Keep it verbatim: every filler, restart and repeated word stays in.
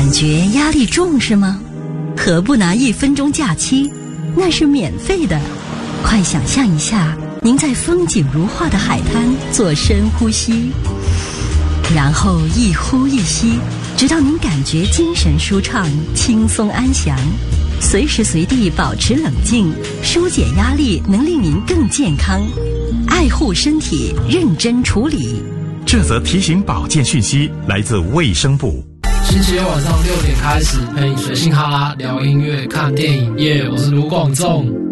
感觉压力重是吗？何不拿一分钟假期？那是免费的。快想象一下，您在风景如画的海滩做深呼吸，然后一呼一吸，直到您感觉精神舒畅、轻松安详。随时随地保持冷静，疏解压力能令您更健康。爱护身体，认真处理。 这则提醒保健讯息来自卫生部。 星期六晚上六点开始，陪你随性哈拉聊音乐、看电影。耶、yeah, 我是卢广仲。